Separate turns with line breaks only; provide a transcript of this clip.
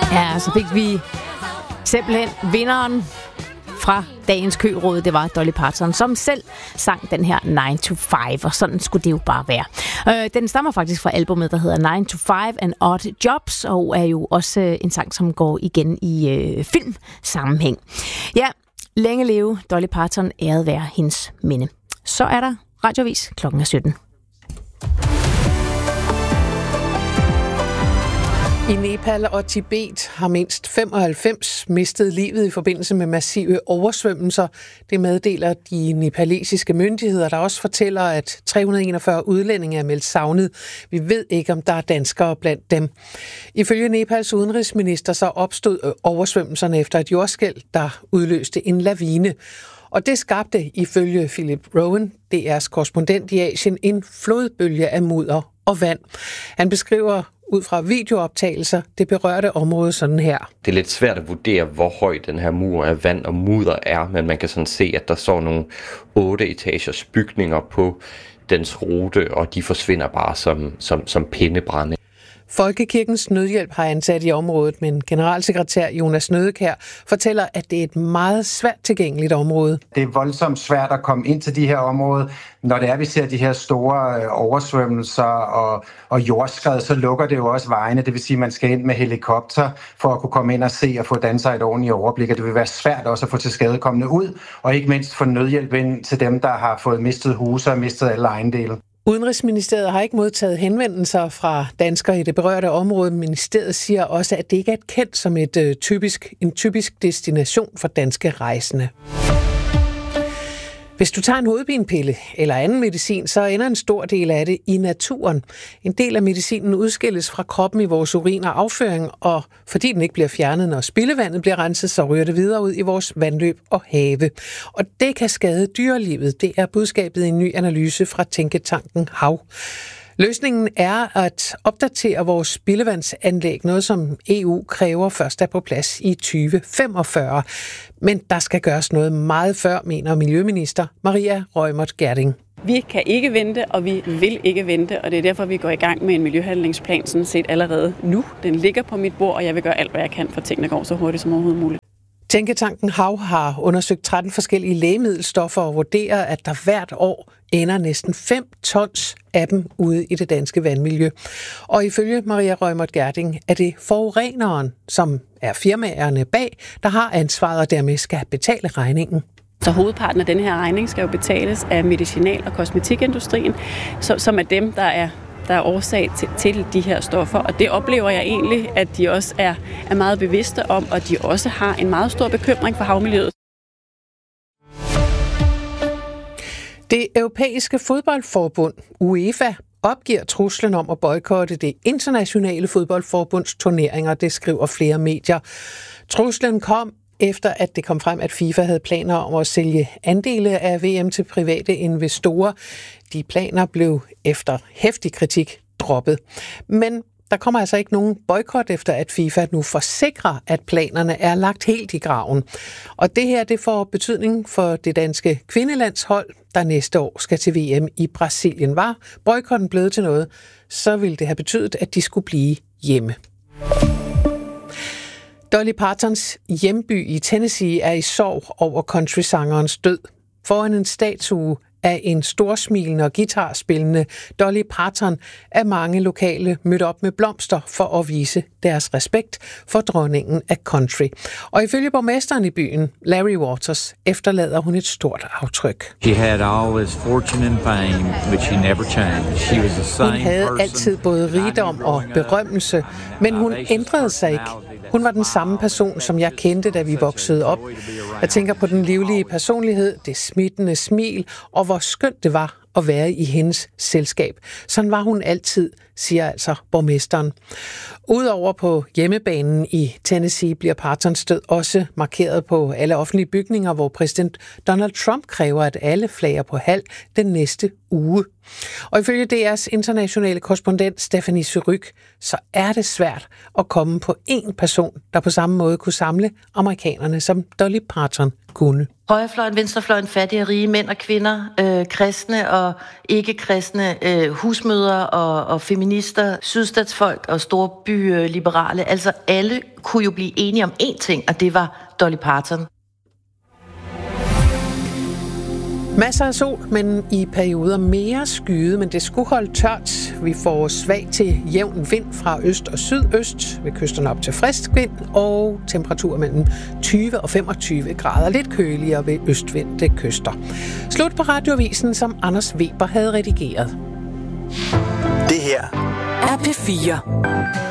Ja, så fik vi simpelthen vinderen fra dagens køråd. Det var Dolly Parton, som selv sang den her 9 to 5, og sådan skulle det jo bare være. Den stammer faktisk fra albumet, der hedder 9 to 5 and Odd Jobs, og er jo også en sang, som går igen i filmsammenhæng. Ja, længe leve Dolly Parton, æret være hendes minde. Så er der Radioavis, klokken er 17.
I Nepal og Tibet har mindst 95 mistet livet i forbindelse med massive oversvømmelser. Det meddeler de nepalesiske myndigheder, der også fortæller, at 341 udlændinge er meldt savnet. Vi ved ikke, om der er danskere blandt dem. Ifølge Nepals udenrigsminister så opstod oversvømmelserne efter et jordskælv, der udløste en lavine. Og det skabte ifølge Philip Rowan, DR's korrespondent i Asien, en flodbølge af mudder og vand. Han beskriver ud fra videooptagelser det berørte område sådan her.
Det er lidt svært at vurdere, hvor høj den her mur af vand og mudder er, men man kan sådan se, at der står nogle 8-etagers bygninger på dens rute, og de forsvinder bare som pindebrænde.
Folkekirkens Nødhjælp har ansat i området, men generalsekretær Jonas Nødekær fortæller, at det er et meget svært tilgængeligt område.
Det er voldsomt svært at komme ind til de her områder. Når det er, vi ser de her store oversvømmelser og jordskred, så lukker det jo også vejene. Det vil sige, at man skal ind med helikopter for at kunne komme ind og se og få dannet sig et ordentligt overblik. Og det vil være svært også at få tilskadekommende ud, og ikke mindst få nødhjælp ind til dem, der har fået mistet huse og mistet alle ejendele.
Udenrigsministeriet har ikke modtaget henvendelser fra danskere i det berørte område. Ministeriet siger også, at det ikke er kendt som en typisk destination for danske rejsende. Hvis du tager en hovedpinepille eller anden medicin, så ender en stor del af det i naturen. En del af medicinen udskilles fra kroppen i vores urin og afføring, og fordi den ikke bliver fjernet, når spildevandet bliver renset, så ryger det videre ud i vores vandløb og have. Og det kan skade dyrelivet. Det er budskabet i en ny analyse fra tænketanken Hav. Løsningen er at opdatere vores spildevandsanlæg, noget som EU kræver først er på plads i 2045. Men der skal gøres noget meget før, mener Miljøminister Maria Reumert Gjerding.
Vi kan ikke vente, og vi vil ikke vente, og det er derfor, vi går i gang med en miljøhandlingsplan sådan set allerede nu. Den ligger på mit bord, og jeg vil gøre alt, hvad jeg kan, for at tingene går så hurtigt som overhovedet muligt.
Tænketanken Hav har undersøgt 13 forskellige lægemiddelstoffer og vurderer, at der hvert år ender næsten 5 tons af dem ude i det danske vandmiljø. Og ifølge Maria Reumert Gjerding er det forureneren, som er firmaerne bag, der har ansvaret og dermed skal betale regningen.
Så hovedparten af den her regning skal jo betales af medicinal- og kosmetikindustrien, som er dem, der er årsag til de her stoffer. Og det oplever jeg egentlig, at de også er meget bevidste om, og de også har en meget stor bekymring for havmiljøet.
Det europæiske fodboldforbund, UEFA, opgiver truslen om at boykotte det internationale fodboldforbunds turneringer, det skriver flere medier. Truslen kom efter at det kom frem, at FIFA havde planer om at sælge andele af VM til private investorer. De planer blev efter heftig kritik droppet. Men der kommer altså ikke nogen boykot efter, at FIFA nu forsikrer, at planerne er lagt helt i graven. Og det her, det får betydning for det danske kvindelandshold, der næste år skal til VM i Brasilien. Var boykotten blevet til noget, så ville det have betydet, at de skulle blive hjemme. Dolly Partons hjemby i Tennessee er i sorg over countrysangerens død. Foran en statue af en storsmilende og guitarspillende Dolly Parton er mange lokale mødt op med blomster for at vise deres respekt for dronningen af country. Og ifølge borgmesteren i byen, Larry Waters, efterlader hun et stort aftryk.
She had all this fortune and fame, which she never changed. She was the same
hun havde altid både rigdom og berømmelse, men hun ændrede sig ikke. Hun var den samme person, som jeg kendte, da vi voksede op. Jeg tænker på den livlige personlighed, det smittende smil, og hvor skønt det var at være i hendes selskab. Sådan var hun altid, siger altså borgmesteren. Udover på hjemmebanen i Tennessee bliver Partons død også markeret på alle offentlige bygninger, hvor præsident Donald Trump kræver, at alle flager på halv den næste uge. Og ifølge DR's internationale korrespondent Stephanie Surrugue, så er det svært at komme på én person, der på samme måde kunne samle amerikanerne, som Dolly Parton kunne.
højrefløjen, venstrefløjen, fattige og rige, mænd og kvinder, kristne og ikke-kristne, husmødre og feminister, sydstatsfolk og storbyliberale. Altså alle kunne jo blive enige om én ting, og det var Dolly Parton.
Masser af sol, men i perioder mere skyde, men det skulle holde tørt. Vi får svag til jævn vind fra øst og sydøst, ved kysterne op til frisk vind, og temperatur mellem 20 og 25 grader, lidt køligere ved østvendte kyster. Slut på Radioavisen, som Anders Weber havde redigeret.
Det her er P4.